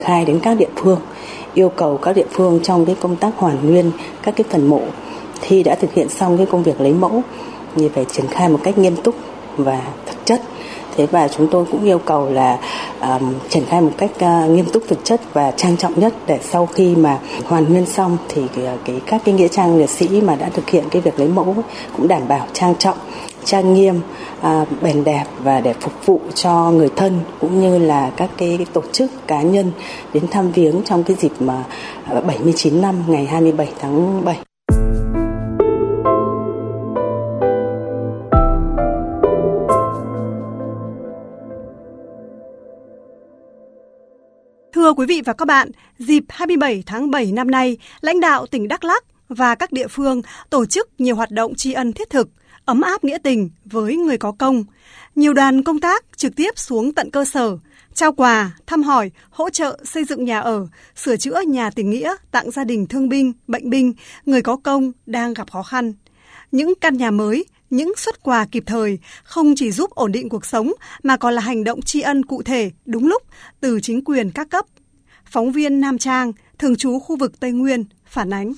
Khai đến các địa phương, yêu cầu các địa phương trong cái công tác hoàn nguyên các cái phần mộ khi đã thực hiện xong cái công việc lấy mẫu thì phải triển khai một cách nghiêm túc và thực chất. Thế và chúng tôi cũng yêu cầu là triển khai một cách nghiêm túc, thực chất và trang trọng nhất để sau khi mà hoàn nguyên xong thì các cái nghĩa trang liệt sĩ mà đã thực hiện cái việc lấy mẫu cũng đảm bảo trang trọng, trang nghiêm, bền đẹp và để phục vụ cho người thân cũng như là các cái tổ chức cá nhân đến thăm viếng trong cái dịp mà 79 năm ngày 27 tháng 7. Thưa quý vị và các bạn, dịp 27 tháng 7 năm nay, lãnh đạo tỉnh Đắk Lắk và các địa phương tổ chức nhiều hoạt động tri ân thiết thực, ấm áp nghĩa tình với người có công. Nhiều đoàn công tác trực tiếp xuống tận cơ sở, trao quà, thăm hỏi, hỗ trợ xây dựng nhà ở, sửa chữa nhà tình nghĩa tặng gia đình thương binh, bệnh binh, người có công đang gặp khó khăn. Những căn nhà mới, những suất quà kịp thời không chỉ giúp ổn định cuộc sống mà còn là hành động tri ân cụ thể, đúng lúc từ chính quyền các cấp. Phóng viên Nam Trang, thường trú khu vực Tây Nguyên, phản ánh.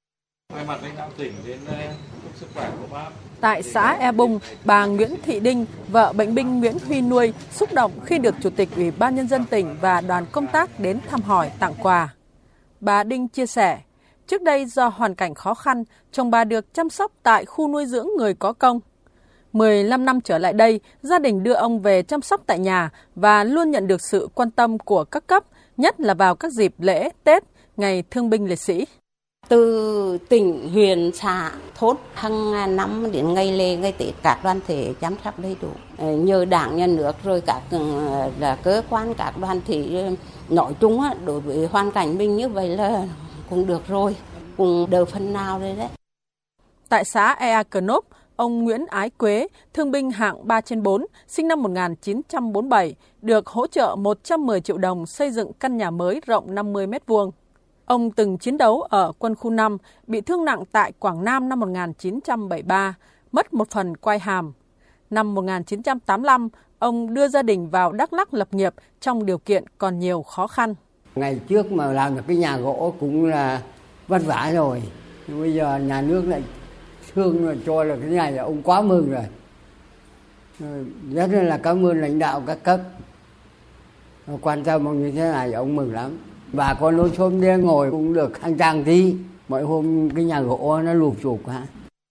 Tại xã E Bung, bà Nguyễn Thị Đinh, vợ bệnh binh Nguyễn Huy Nuôi, xúc động khi được Chủ tịch Ủy ban Nhân dân tỉnh và đoàn công tác đến thăm hỏi, tặng quà. Bà Đinh chia sẻ, trước đây do hoàn cảnh khó khăn, chồng bà được chăm sóc tại khu nuôi dưỡng người có công. 15 năm trở lại đây, gia đình đưa ông về chăm sóc tại nhà và luôn nhận được sự quan tâm của các cấp, nhất là vào các dịp lễ, Tết, ngày thương binh liệt sĩ. Từ tỉnh, huyện, xã, thôn, hàng năm đến ngày lễ, ngày Tết, các đoàn thể chăm sóc đầy đủ. Nhờ Đảng, Nhà nước, rồi các cơ quan, các đoàn thể nói chung, đối với hoàn cảnh mình như vậy là cũng được rồi, cũng đỡ phần nào rồi đấy. Tại xã Ea Cờ Nốp, ông Nguyễn Ái Quế, thương binh hạng 3/4, sinh năm 1947, được hỗ trợ 110 triệu đồng xây dựng căn nhà mới rộng 50 m². Ông từng chiến đấu ở quân khu 5, bị thương nặng tại Quảng Nam năm 1973, mất một phần quai hàm. Năm 1985, ông đưa gia đình vào Đắk Lắk lập nghiệp trong điều kiện còn nhiều khó khăn. Ngày trước mà làm được cái nhà gỗ cũng là vất vả rồi, nhưng bây giờ nhà nước lại thương là cho là cái này là ông quá mừng rồi. Rất là cảm ơn lãnh đạo các cấp quan tâm ông như thế này, ông mừng lắm. Bà con nấu xôm đen ngồi cũng được khang trang tí, mỗi hôm cái nhà gỗ nó lụp xụp hả.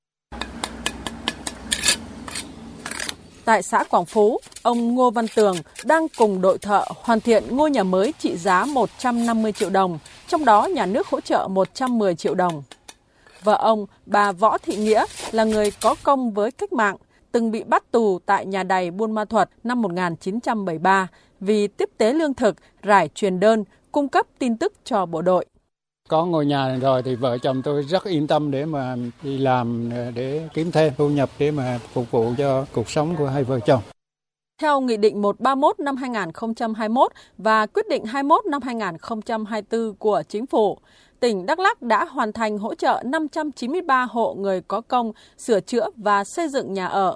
Tại xã Quảng Phú, ông Ngô Văn Tường đang cùng đội thợ hoàn thiện ngôi nhà mới trị giá 150 triệu đồng, trong đó nhà nước hỗ trợ 110 triệu đồng. Vợ ông, bà Võ Thị Nghĩa, là người có công với cách mạng, từng bị bắt tù tại nhà đày Buôn Ma Thuột năm 1973 vì tiếp tế lương thực, rải truyền đơn, cung cấp tin tức cho bộ đội. Có ngôi nhà này rồi thì vợ chồng tôi rất yên tâm để mà đi làm để kiếm thêm thu nhập để mà phục vụ cho cuộc sống của hai vợ chồng. Theo Nghị định 131 năm 2021 và Quyết định 21 năm 2024 của Chính phủ, tỉnh Đắk Lắk đã hoàn thành hỗ trợ 593 hộ người có công sửa chữa và xây dựng nhà ở.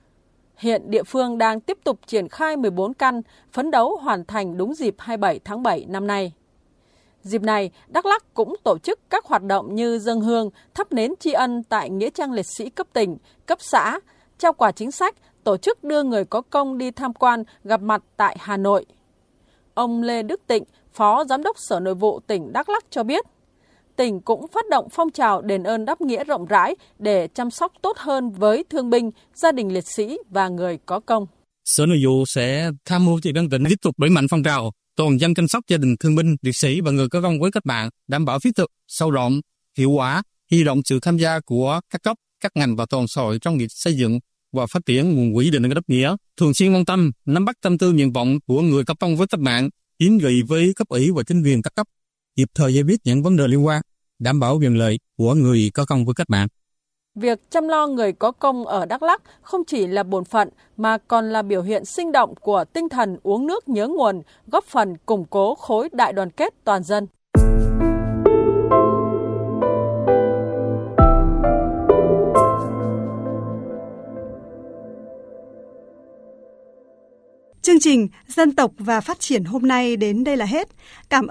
Hiện địa phương đang tiếp tục triển khai 14 căn, phấn đấu hoàn thành đúng dịp 27 tháng 7 năm nay. Dịp này, Đắk Lắk cũng tổ chức các hoạt động như dâng hương, thắp nến tri ân tại Nghĩa trang liệt sĩ cấp tỉnh, cấp xã, trao quà chính sách, tổ chức đưa người có công đi tham quan, gặp mặt tại Hà Nội. Ông Lê Đức Tịnh, Phó Giám đốc Sở Nội vụ tỉnh Đắk Lắk cho biết, tỉnh cũng phát động phong trào đền ơn đáp nghĩa rộng rãi để chăm sóc tốt hơn với thương binh, gia đình liệt sĩ và người có công. Sở Nội vụ sẽ tham mưu cho Ủy ban tỉnh tiếp tục đẩy mạnh phong trào toàn dân chăm sóc gia đình thương binh, liệt sĩ và người có công với cách mạng, đảm bảo thiết thực, sâu rộng, hiệu quả, huy động sự tham gia của các cấp, các ngành và toàn xã hội trong việc xây dựng và phát triển nguồn quỹ đền ơn đáp nghĩa, thường xuyên quan tâm, nắm bắt tâm tư nguyện vọng của người có công với cách mạng, kiến nghị với cấp ủy và chính quyền các cấp, kịp thời giải quyết những vấn đề liên quan, đảm bảo quyền lợi của người có công với cách mạng. Việc chăm lo người có công ở Đắk Lắk không chỉ là bổn phận mà còn là biểu hiện sinh động của tinh thần uống nước nhớ nguồn, góp phần củng cố khối đại đoàn kết toàn dân. Chương trình Dân tộc và Phát triển hôm nay đến đây là hết. Cảm ơn